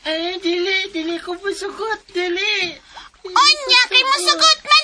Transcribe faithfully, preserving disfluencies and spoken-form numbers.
Ay, dili, dili ko musugot, dili. Onya, kay musugot man